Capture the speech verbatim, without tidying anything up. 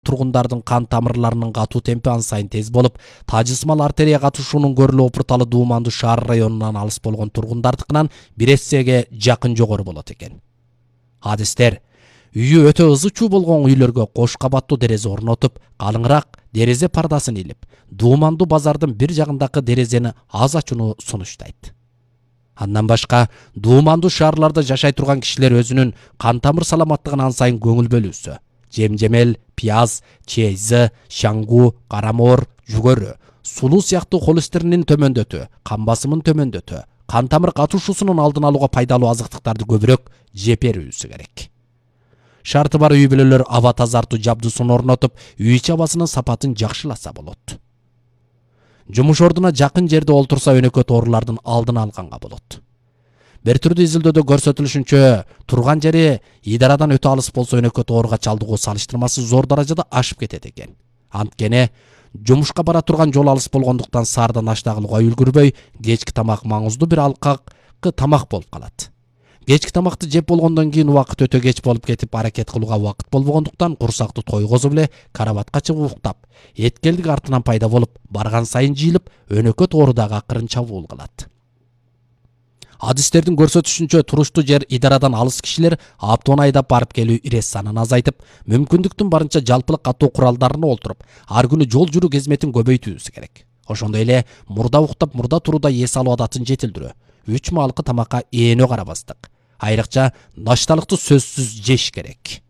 тургундардын кан тамырларынын катуу темпи ан сайын тез болуп, тажысмал артерия катышуунун көрүлүү опурталы Дуумандуу шаар районунан алыс болгон тургундардыкынан бир эсеге жакын жогору болот экен. Адистер үйү өтө ызы чуу болгон үйлөргө кош кабаттуу дерезе орнотуп, калыңыраак дерезе пардасын илип, Дуумандуу базардын бир жагындагы дерезени аз ачууну сунуштайт. Андан башка, Дуумандуу шаарларда жашай турган кишилер өзүнүн кан тамыр саламаттыгына ан сайын көңүл бөлүүсү. Жемжемел, пияз, чейзи, шаңгу, карамор, жүгөрү, сулуу сыяктуу холестеринин төмөндөтүү, кан басымын төмөндөтүү, кан тамыр катышуусунун алдын алууга пайдалуу азыктыктарды көбүрөөк жеп берүүсү керек. Шарты бар үй бүлөлөр аба тазартуу жабдуусун орнотуп, үй ичи абасынын сапатын жакшыласа болот. Жумуш ордуна жакын жерде олтурса өнөкөт оорулардын алдын алганга болот. Бир түрдүү изилдөөдө көрсөтүлүшүнчө, турган жери идарадан өтө алыс болсо өнөкөт ооруга чалдыгуу салыштырмасы зор даражада ашып кетет экен. Анткени жумушка бара турган жол алыс болгондуктан саардан аштагылууга үлгүрбөй, кечки тамак маңыздуу бир алкакы тамак болуп калат. Кечки тамакты жеп болгондон кийин убакыт өтө кеч болуп кетип, аракет кылууга убакыт болбогондуктан курсакту тойгозуп эле карабатка чыгып уктап, эткелдик артынан пайда болуп, барган сайын жыйылып, өнөкөт оору дагы акырын чабуул кылат. Адистердин көрсөтүшүнчө, туруштуу жер идарадан алыс кишилер аптон айдап барып келүү ирес санын азайтып, мүмкүндүктүн барынча жалпылык катуу куралдарына олтуруп, ар күнү жол жүрүү кезметин көбөйтүүсү керек. Ошондой эле мурда уктап, мурда турууда эс алуу адатын жетилдирүү, үч маалкы тамакка эөнө карабастык, айрыкча нашталыкты сөзсүз жеш керек.